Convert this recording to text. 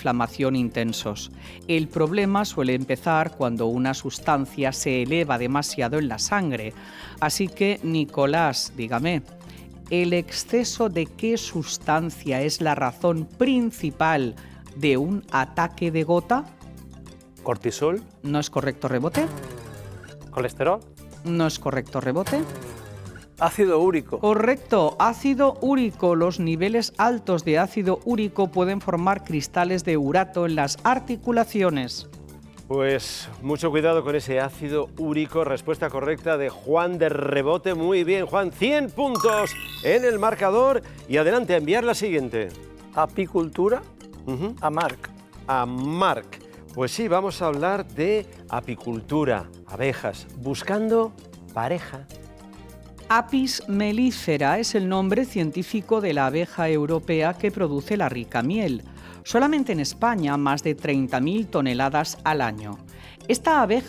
inflamación intensos. El problema suele empezar cuando una sustancia se eleva demasiado en la sangre. Así que, Nicolás, dígame, ¿el exceso de qué sustancia es la razón principal de un ataque de gota? ¿Cortisol? ¿No es correcto, rebote? ¿Colesterol? ¿No es correcto, rebote? Ácido úrico. Correcto, ácido úrico. Los niveles altos de ácido úrico pueden formar cristales de urato en las articulaciones. Pues mucho cuidado con ese ácido úrico. Respuesta correcta de Juan de rebote. Muy bien, Juan. 100 puntos en el marcador. Y adelante, a enviar la siguiente. Apicultura, a Marc. A Marc. Pues sí, vamos a hablar de apicultura, abejas, buscando pareja. Apis mellifera es el nombre científico de la abeja europea que produce la rica miel. Solamente en España más de 30.000 toneladas al año. Esta abeja